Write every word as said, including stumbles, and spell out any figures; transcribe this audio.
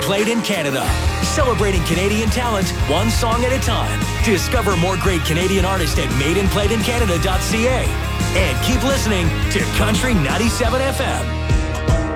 Played in Canada. Celebrating Canadian talent, one song at a time. Discover more great Canadian artists at made and played in canada dot c a. And keep listening to Country ninety-seven F M.